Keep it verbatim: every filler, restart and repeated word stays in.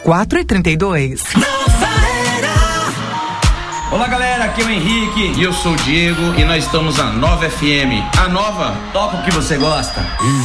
quatro e trinta e dois. Olá galera, aqui é o Henrique e eu sou o Diego e nós estamos na Nova F M. A Nova toca o que você gosta.